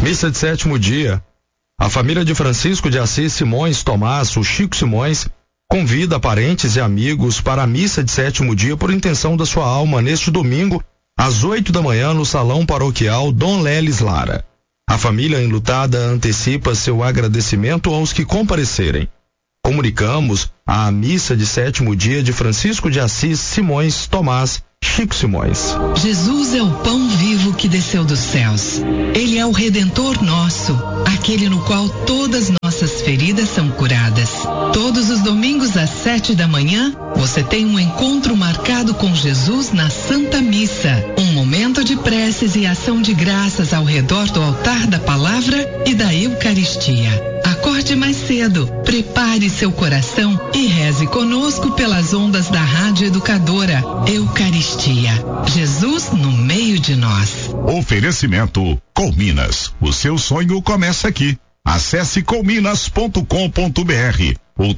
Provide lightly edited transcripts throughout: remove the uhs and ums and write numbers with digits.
Missa de sétimo dia. A família de Francisco de Assis Simões Tomás, o Chico Simões, convida parentes e amigos para a missa de sétimo dia por intenção da sua alma neste domingo, às 8 da manhã, no Salão Paroquial Dom Leles Lara. A família enlutada antecipa seu agradecimento aos que comparecerem. Comunicamos a missa de sétimo dia de Francisco de Assis Simões Tomás, Chico Simões. Jesus é o pão vivo que desceu dos céus. Ele é o Redentor nosso, aquele no qual todas nossas feridas são curadas. Todos os domingos às 7 da manhã, você tem um encontro marcado com Jesus na Santa Missa. Um momento de preces e ação de graças ao redor do altar da palavra e da Eucaristia. Acorde mais cedo, prepare seu coração e reze conosco pelas ondas da Rádio Educadora. Eucaristia. Jesus no meio de nós. Oferecimento Colminas. O seu sonho começa aqui. Acesse colminas.com.br ou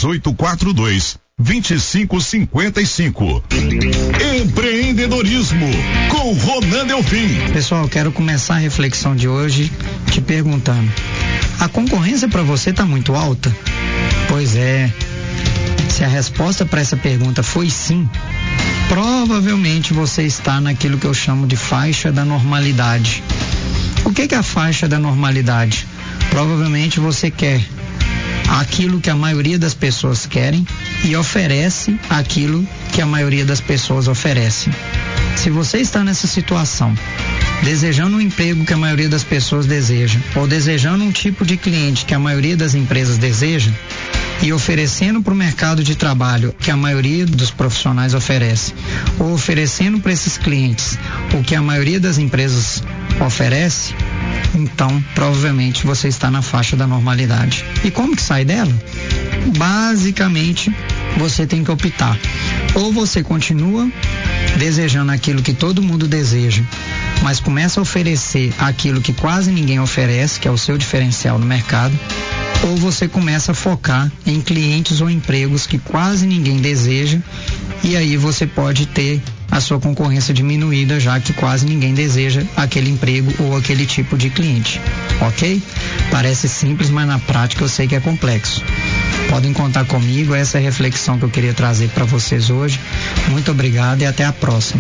3842-2555. Empreendedorismo com Ronan Delfim. Pessoal, quero começar a reflexão de hoje te perguntando: a concorrência para você está muito alta? Pois é. Se a resposta para essa pergunta foi sim, provavelmente você está naquilo que eu chamo de faixa da normalidade. O que é a faixa da normalidade? Provavelmente você quer aquilo que a maioria das pessoas querem e oferece aquilo que a maioria das pessoas oferecem. Se você está nessa situação, desejando um emprego que a maioria das pessoas deseja, ou desejando um tipo de cliente que a maioria das empresas deseja, e oferecendo para o mercado de trabalho que a maioria dos profissionais oferece, ou oferecendo para esses clientes o que a maioria das empresas oferece, então provavelmente você está na faixa da normalidade. E como que sai dela? Basicamente, você tem que optar. Ou você continua desejando aquilo que todo mundo deseja, mas começa a oferecer aquilo que quase ninguém oferece, que é o seu diferencial no mercado, ou você começa a focar em clientes ou empregos que quase ninguém deseja, e aí você pode ter a sua concorrência diminuída, já que quase ninguém deseja aquele emprego ou aquele tipo de cliente, ok? Parece simples, mas na prática eu sei que é complexo. Podem contar comigo, essa é a reflexão que eu queria trazer para vocês hoje. Muito obrigado e até a próxima.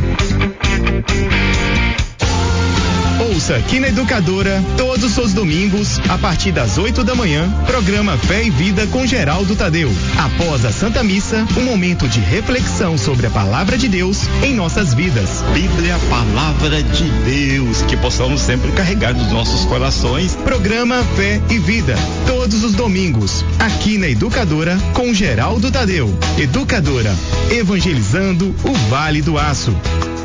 Ouça aqui na Educadora, todos os domingos, a partir das 8 da manhã, programa Fé e Vida com Geraldo Tadeu. Após a Santa Missa, um momento de reflexão sobre a Palavra de Deus em nossas vidas. Bíblia, Palavra de Deus, que possamos sempre carregar nos nossos corações. Programa Fé e Vida, todos os domingos, aqui na Educadora com Geraldo Tadeu. Educadora, evangelizando o Vale do Aço.